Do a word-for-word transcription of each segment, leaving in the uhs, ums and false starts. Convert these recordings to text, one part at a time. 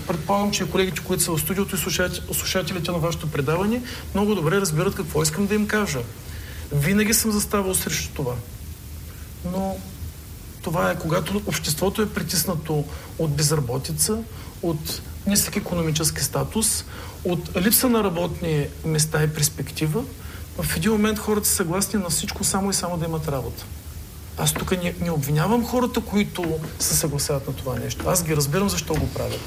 предполагам, че колегите, които са в студиото и слушателите на вашето предаване, много добре разбират какво искам да им кажа. Винаги съм заставал срещу това. Но това е когато обществото е притиснато от безработица, от нисък икономически статус, от липса на работни места и перспектива. В един момент хората са съгласни на всичко, само и само да имат работа. Аз тук не, не обвинявам хората, които се съгласяват на това нещо. Аз ги разбирам защо го правят.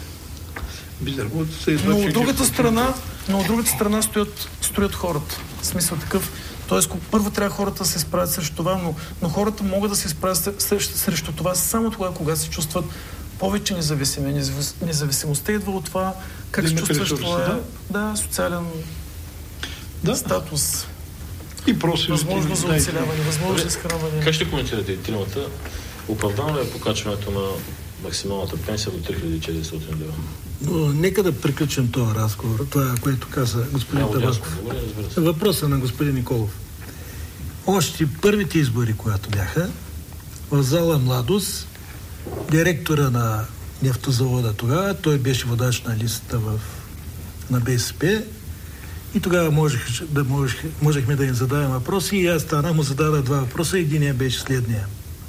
Но от другата страна, но от другата страна стоят, стоят хората. В смисъл такъв. Тоест, първо трябва хората да се справят срещу това, но, но хората могат да се справят срещу, срещу това само тогава, когато се чувстват повече независими. Независимостта идва от това как се чувстваш твоя да, социален да. статус. И просто възможност за оцеляване, възможност за изхранване. Как ще коментирате и тримата? Оправдано ли е покачването на максималната пенсия до три хиляди и четиристотин лева? Но нека да приключим този разговор. Това, което каза господин Табаков. Въпросът на господин Николов. Още първите избори, които бяха, в зала Младост, директора на нефтозавода тогава, той беше водач на листата в, на БСП, и тогава можех, да, можех, можехме да им задаваме въпроси и аз стана, му зададах два въпроса. Единият беше следния.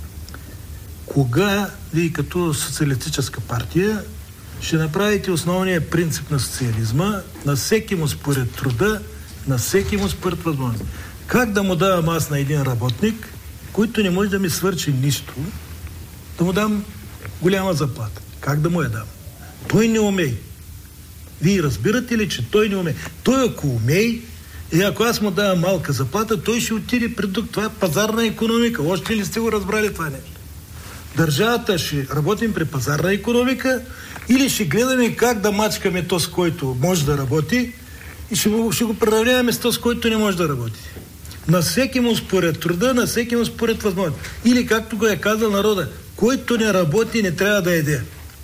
Кога вие като социалистическа партия ще направите основния принцип на социализма, на всеки му според труда, на всеки му според възможност? Как да му давам аз на един работник, който не може да ми свърши нищо, да му дам голяма заплата? Как да му я дам? Той не умее. Вие разбирате ли, че той не умее? Той ако умее, и ако аз му давам малка заплата, той ще отиде при друг. Това е пазарна икономика. Още ли сте го разбрали това нещо? Държавата ще работим при пазарна икономика или ще гледаме как да мачкаме този, който може да работи и ще го, ще го преравняваме с този, който не може да работи. На всеки му според труда, на всеки му според възможност. Или както го е казал народа, който не работи, не трябва да еде.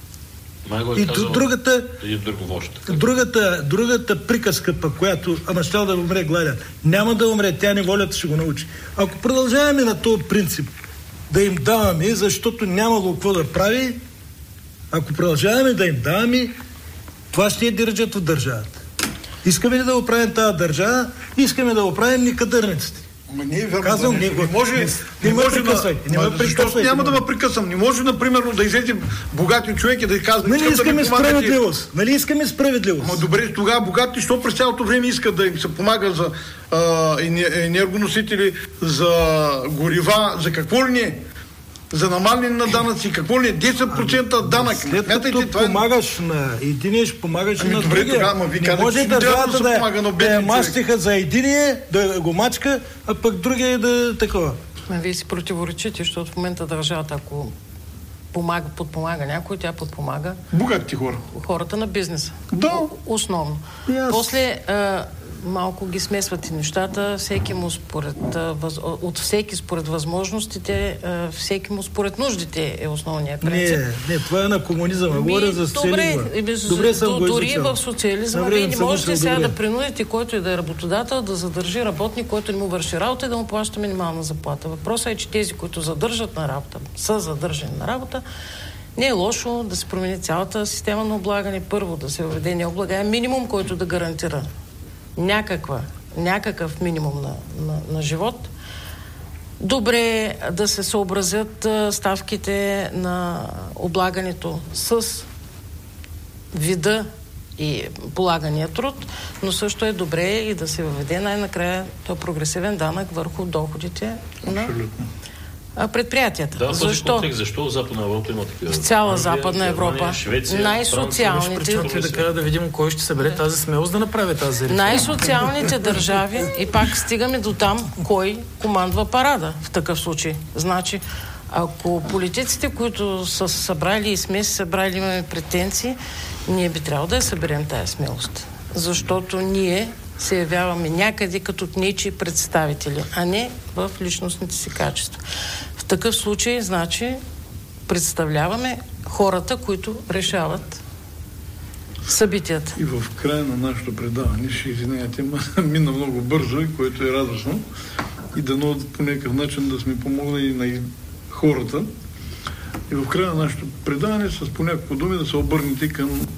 И казал, другата, другата, другата приказка, пък, която ама щял да умре гладен, няма да умре, тя неволята ще го научи. Ако продължаваме на този принцип да им даваме, защото нямало какво да прави, ако продължаваме да им даваме, това ще я държат от държавата. Искаме ли да оправим тази държава, искаме да оправим никадърниците. Ама не е верно. Казвам, да не, не, не може, не, не може да... Не ма, защо няма да ме прекъсвам? Не може, например, да излезе богати човек и да казва... Нали искаме да справедливост? Нали искаме справедливост? Ама добре, тогава богати, що през цялото време искат да им се помага за а, енергоносители, за горива, за какво ли не? За намаляне на данъци, какво ли е? десет процента данък. След като помагаш на единия, ще помагаш ами на добре, другия. Тогава, ма, не може държавата да, да, да я мащиха за единия, да го мачка, а пък другия да такова. Ме вие си противоречите, защото в момента държавата, ако помага, подпомага някой, тя подпомага богатите хора. Хората на бизнеса. Да. Основно. Yes. После а, малко ги смесват и нещата, всеки му според, въз... от всеки според възможностите, всеки му според нуждите е основният принцип. Не, не, това е на комунизъм, а говоря за социализма. Добре, добре съм го дори в социализма вие не можете сега добре. да принудите който и да е работодател да задържи работник, който не му върши работа и да му плаща минимална заплата. Въпросът е, че тези, които задържат на работа, са задържани на работа, не е лошо да се промени цялата система на облагане. Първо да се въведе необлагаем минимум, който да гарантира някаква, някакъв минимум на, на, на живот. Добре е да се съобразят а, ставките на облагането с вида и полагания труд, но също е добре и да се въведе най-накрая този прогресивен данък върху доходите Абсолютно. на предприятията. Да, защо? Контекст, защо в Западна Европа има такива? В цяла Англия, Западна Европа. Германия, Швеция, най-социалните... Франция, да кажа да видим кой ще събере тази смелост да направи тази реформа. Най-социалните държави и пак стигаме до там, кой командва парада в такъв случай. Значи, ако политиците, които са събрали и сме се събрали, имаме претенции, ние би трябвало да я съберем тая смелост. Защото ние се явяваме някъде като нечии представители, а не в личностните си качества. В такъв случай, значи, представляваме хората, които решават събитията. И в края на нашето предаване, ще извинявате, мина много бързо, и което е радостно, и дано по някакъв начин да сме помогнали на хората. И в края на нашето предаване с по няколко думи да се обърнете към